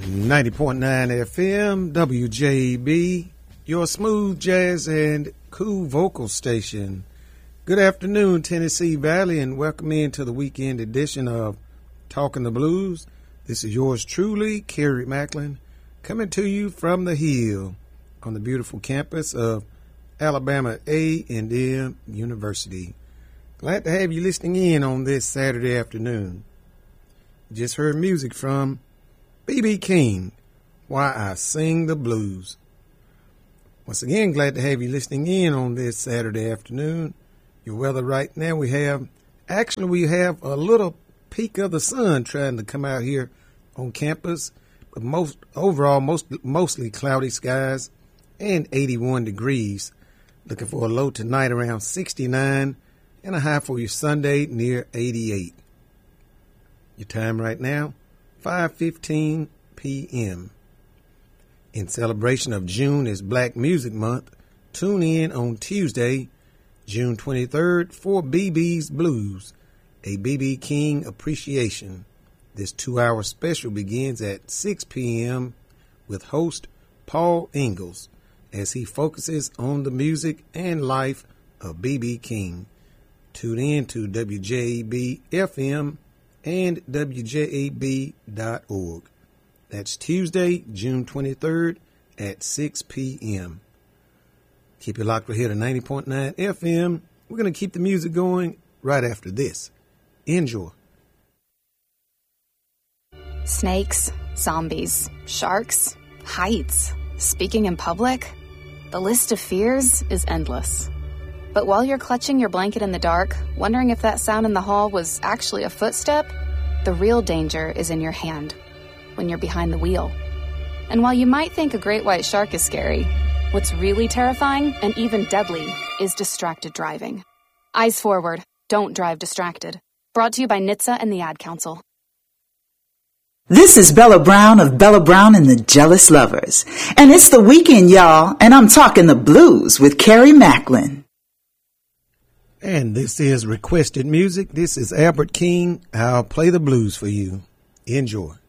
90.9 FM, WJB, your smooth jazz and cool vocal station. Good afternoon, Tennessee Valley, and welcome into the weekend edition of Talking the Blues. This is yours truly, Kerry Macklin, coming to you from the Hill on the beautiful campus of Alabama A&M University. Glad to have you listening in on this Saturday afternoon. Just heard music from B.B. King, Why I Sing the Blues. Once again, glad to have you listening in on this Saturday afternoon. Your weather right now, we have a little peak of the sun trying to come out here on campus, but mostly cloudy skies and 81 degrees. Looking for a low tonight around 69 and a high for your Sunday near 88. Your time right now, 5:15 p.m. In celebration of June is Black Music Month, tune in on Tuesday, June 23rd for BB's Blues, a B.B. King appreciation. This 2-hour special begins at 6 p.m. with host Paul Ingalls as he focuses on the music and life of B.B. King. Tune in to WJB-FM and WJAB.org. That's Tuesday, June 23rd at 6 p.m. Keep it locked right here to 90.9 FM. We're going to keep the music going right after this. Enjoy. Snakes, zombies, sharks, heights, speaking in public. The list of fears is endless. But while you're clutching your blanket in the dark, wondering if that sound in the hall was actually a footstep, the real danger is in your hand, when you're behind the wheel. And while you might think a great white shark is scary, what's really terrifying and even deadly is distracted driving. Eyes forward, don't drive distracted. Brought to you by NHTSA and the Ad Council. This is Bella Brown of Bella Brown and the Jealous Lovers. And it's the weekend, y'all, and I'm talking the blues with Kerry Macklin. And this is Requested Music. This is Albert King. I'll play the blues for you. Enjoy.